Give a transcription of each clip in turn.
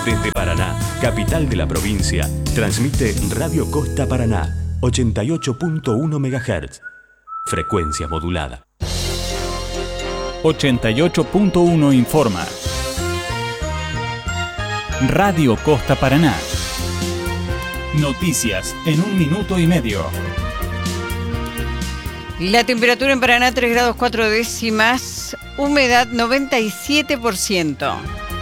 Desde Paraná, capital de la provincia, transmite Radio Costa Paraná, 88.1 MHz. Frecuencia modulada. 88.1 informa. Radio Costa Paraná. Noticias en 1 minuto y medio. La temperatura en Paraná 3 grados 4 décimas, humedad 97%.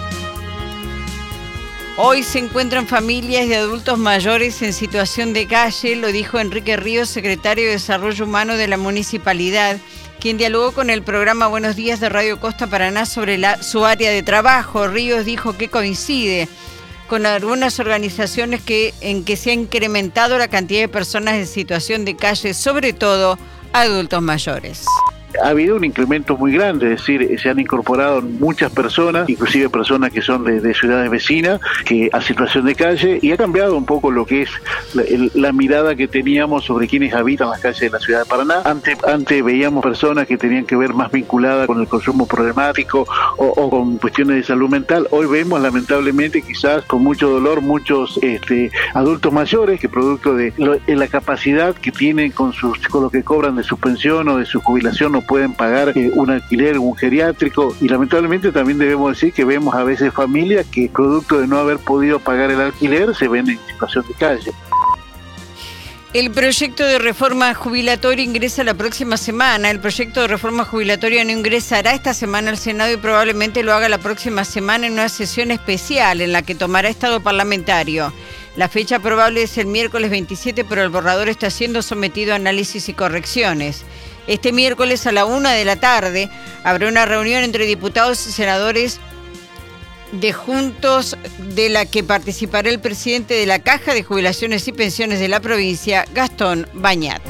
Hoy se encuentran familias de adultos mayores en situación de calle, lo dijo Enrique Ríos, secretario de Desarrollo Humano de la Municipalidad, quien dialogó con el programa Buenos Días de Radio Costa Paraná sobre su área de trabajo. Ríos dijo que coincide con algunas organizaciones en que se ha incrementado la cantidad de personas en situación de calle, sobre todo adultos mayores. Ha habido un incremento muy grande, es decir, se han incorporado muchas personas, inclusive personas que son de ciudades vecinas, que a situación de calle, y ha cambiado un poco lo que es la mirada que teníamos sobre quienes habitan las calles de la ciudad de Paraná. Antes veíamos personas que tenían que ver más vinculadas con el consumo problemático o con cuestiones de salud mental. Hoy vemos, lamentablemente, quizás con mucho dolor, muchos adultos mayores que producto de la capacidad que tienen con lo que cobran de su pensión o de su jubilación, no pueden pagar un alquiler, un geriátrico, y lamentablemente también debemos decir que vemos a veces familias que producto de no haber podido pagar el alquiler se ven en situación de calle. El proyecto de reforma jubilatoria ingresa la próxima semana. El proyecto de reforma jubilatoria no ingresará esta semana al Senado y probablemente lo haga la próxima semana en una sesión especial en la que tomará estado parlamentario. La fecha probable es el miércoles 27, pero el borrador está siendo sometido a análisis y correcciones. Este miércoles a la 1:00 p.m. habrá una reunión entre diputados y senadores de Juntos, de la que participará el presidente de la Caja de Jubilaciones y Pensiones de la provincia, Gastón Bañat.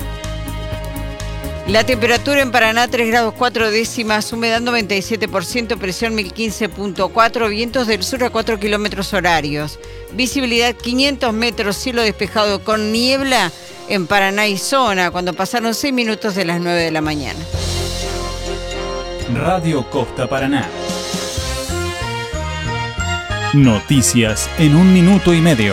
La temperatura en Paraná 3 grados 4 décimas, humedad 97%, presión 1015.4, vientos del sur a 4 kilómetros horarios. Visibilidad 500 metros, cielo despejado con niebla en Paraná y zona, cuando pasaron 6 minutos de las 9 de la mañana. Radio Costa Paraná. Noticias en 1 minuto y medio.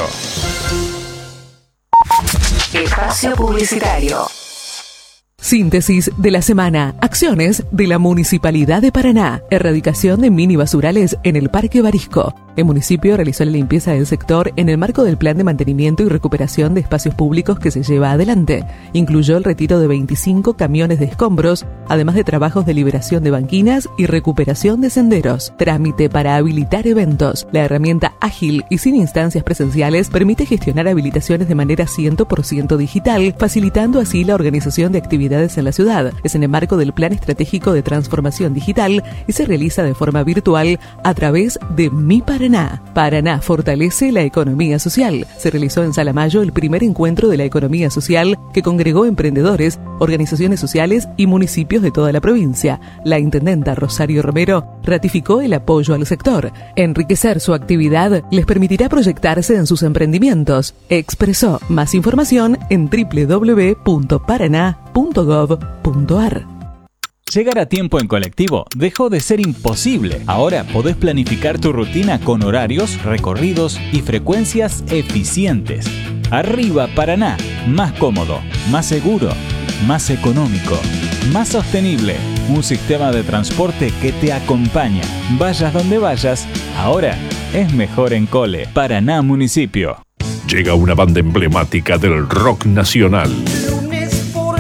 Espacio publicitario. Síntesis de la semana. Acciones de la Municipalidad de Paraná. Erradicación de mini basurales en el Parque Barisco. El municipio realizó la limpieza del sector en el marco del plan de mantenimiento y recuperación de espacios públicos que se lleva adelante. Incluyó el retiro de 25 camiones de escombros, además de trabajos de liberación de banquinas y recuperación de senderos. Trámite para habilitar eventos. La herramienta ágil y sin instancias presenciales permite gestionar habilitaciones de manera 100% digital, facilitando así la organización de actividades en la ciudad. Es en el marco del Plan Estratégico de Transformación Digital y se realiza de forma virtual a través de Mi Paraná. Paraná fortalece la economía social. Se realizó en Salamayo el primer encuentro de la economía social que congregó emprendedores, organizaciones sociales y municipios de toda la provincia. La intendenta Rosario Romero ratificó el apoyo al sector. Enriquecer su actividad les permitirá proyectarse en sus emprendimientos. Expresó. Más información en www.paraná.gov.ar. Llegar a tiempo en colectivo dejó de ser imposible. Ahora podés planificar tu rutina con horarios, recorridos y frecuencias eficientes. Arriba Paraná, más cómodo, más seguro, más económico, más sostenible. Un sistema de transporte que te acompaña. Vayas donde vayas, ahora es mejor en Cole. Paraná Municipio. Llega una banda emblemática del rock nacional.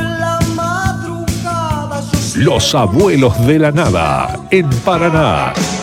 Los Abuelos de la Nada, en Paraná.